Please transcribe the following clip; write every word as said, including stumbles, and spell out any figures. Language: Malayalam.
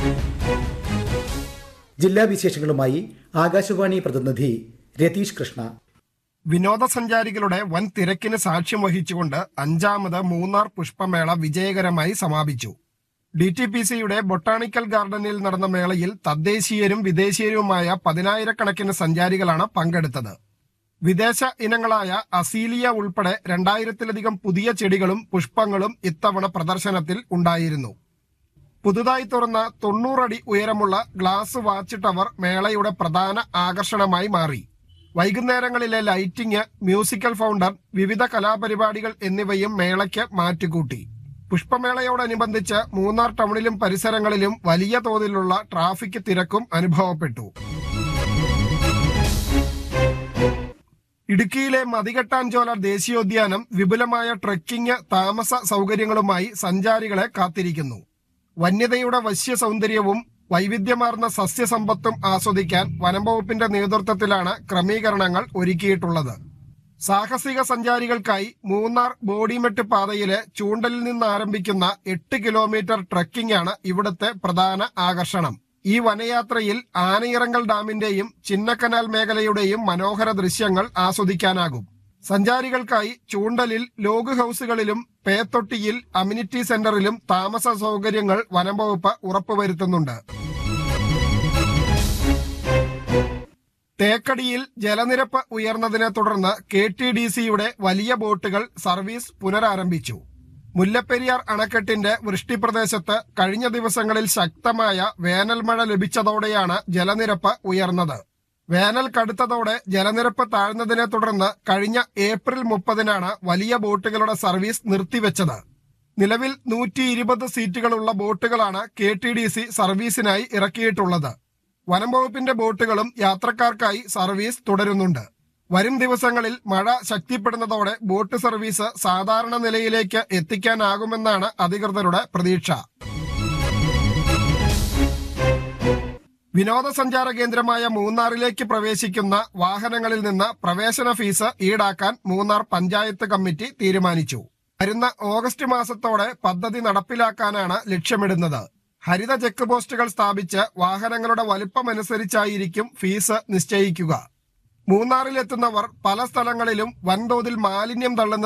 ജില്ലാ വിശേഷങ്ങളുമായി ആകാശവാണി പ്രതിനിധി രതീഷ് കൃഷ്ണ. വിനോദസഞ്ചാരികളുടെ വൻ തിരക്കിന് സാക്ഷ്യം വഹിച്ചുകൊണ്ട് അഞ്ചാമത് മൂന്നാർ പുഷ്പമേള വിജയകരമായി സമാപിച്ചു. ഡി ടി പി സിയുടെ ബൊട്ടാണിക്കൽ ഗാർഡനിൽ നടന്ന മേളയിൽ തദ്ദേശീയരും വിദേശീയരുമായ പതിനായിരക്കണക്കിന് സഞ്ചാരികളാണ് പങ്കെടുത്തത്. വിദേശ ഇനങ്ങളായ അസീലിയ ഉൾപ്പെടെ രണ്ടായിരത്തിലധികം പുതിയ ചെടികളും പുഷ്പങ്ങളും ഇത്തവണ പ്രദർശനത്തിൽ ഉണ്ടായിരുന്നു. പുതുതായി തുറന്ന തൊണ്ണൂറടി ഉയരമുള്ള ഗ്ലാസ് വാച്ച് ടവർ മേളയുടെ പ്രധാന ആകർഷണമായി മാറി. വൈകുന്നേരങ്ങളിലെ ലൈറ്റിംഗ്, മ്യൂസിക്കൽ ഫൗണ്ടൻ, വിവിധ കലാപരിപാടികൾ എന്നിവയും മേളയ്ക്ക് മാറ്റുകൂട്ടി. പുഷ്പമേളയോടനുബന്ധിച്ച് മൂന്നാർ ടൗണിലും പരിസരങ്ങളിലും വലിയ തോതിലുള്ള ട്രാഫിക് തിരക്കും അനുഭവപ്പെട്ടു. ഇടുക്കിയിലെ മതികെട്ടാഞ്ചോല ദേശീയോദ്യാനം വിപുലമായ ട്രെക്കിംഗ്, താമസ സൗകര്യങ്ങളുമായി സഞ്ചാരികളെ കാത്തിരിക്കുന്നു. വന്യതയുടെ വശ്യ സൗന്ദര്യവും വൈവിധ്യമാർന്ന സസ്യസമ്പത്തും ആസ്വദിക്കാൻ വനംവകുപ്പിന്റെ നേതൃത്വത്തിലാണ് ക്രമീകരണങ്ങൾ ഒരുക്കിയിട്ടുള്ളത്. സാഹസിക സഞ്ചാരികൾക്കായി മൂന്നാർ ബോഡിമെട്ട് പാതയിലെ ചൂണ്ടലിൽ നിന്ന് ആരംഭിക്കുന്ന എട്ട് കിലോമീറ്റർ ട്രെക്കിംഗ് ആണ് ഇവിടുത്തെ പ്രധാന ആകർഷണം. ഈ വനയാത്രയിൽ ആനയിറങ്കൽ ഡാമിന്റെയും ചിന്നക്കനാൽ മേഖലയുടെയും മനോഹര ദൃശ്യങ്ങൾ ആസ്വദിക്കാനാകും. സഞ്ചാരികൾക്കായി ചൂണ്ടലിൽ ലോഗ് ഹൌസുകളിലും പേത്തൊട്ടിയിൽ അമ്യൂണിറ്റി സെന്ററിലും താമസ സൗകര്യങ്ങൾ വനംവകുപ്പ് ഉറപ്പുവരുത്തുന്നുണ്ട്. തേക്കടിയിൽ ജലനിരപ്പ് ഉയർന്നതിനെ തുടർന്ന് കെ ടി ഡി സിയുടെ വലിയ ബോട്ടുകൾ സർവീസ് പുനരാരംഭിച്ചു. മുല്ലപ്പെരിയാർ അണക്കെട്ടിന്റെ വൃഷ്ടിപ്രദേശത്ത് കഴിഞ്ഞ ദിവസങ്ങളിൽ ശക്തമായ വേനൽമഴ ലഭിച്ചതോടെയാണ് ജലനിരപ്പ് ഉയർന്നത്. വേനൽ കടുത്തതോടെ ജലനിരപ്പ് താഴ്ന്നതിനെ തുടർന്ന് കഴിഞ്ഞ ഏപ്രിൽ മുപ്പതിനാണ് വലിയ ബോട്ടുകളുടെ സർവീസ് നിർത്തിവെച്ചത്. നിലവിൽ നൂറ്റി ഇരുപത് സീറ്റുകളുള്ള ബോട്ടുകളാണ് കെ ടി ഡി സി സർവീസിനായി ഇറക്കിയിട്ടുള്ളത്. വനം വകുപ്പിന്റെ ബോട്ടുകളും യാത്രക്കാർക്കായി സർവീസ് തുടരുന്നുണ്ട്. വരും ദിവസങ്ങളിൽ മഴ ശക്തിപ്പെടുന്നതോടെ ബോട്ട് സർവീസ് സാധാരണ നിലയിലേക്ക് എത്തിക്കാനാകുമെന്നാണ് അധികൃതരുടെ പ്രതീക്ഷ. വിനോദസഞ്ചാര കേന്ദ്രമായ മൂന്നാറിലേക്ക് പ്രവേശിക്കുന്ന വാഹനങ്ങളിൽ നിന്ന് പ്രവേശന ഫീസ് ഈടാക്കാൻ മൂന്നാർ പഞ്ചായത്ത് കമ്മിറ്റി തീരുമാനിച്ചു. വരുന്ന ഓഗസ്റ്റ് മാസത്തോടെ പദ്ധതി നടപ്പിലാക്കാനാണ് ലക്ഷ്യമിടുന്നത്. ഹരിത ചെക്ക് പോസ്റ്റുകൾ സ്ഥാപിച്ച് വാഹനങ്ങളുടെ വലിപ്പമനുസരിച്ചായിരിക്കും ഫീസ് നിശ്ചയിക്കുക. മൂന്നാറിലെത്തുന്നവർ പല സ്ഥലങ്ങളിലും വൻതോതിൽ മാലിന്യം തള്ളുന്ന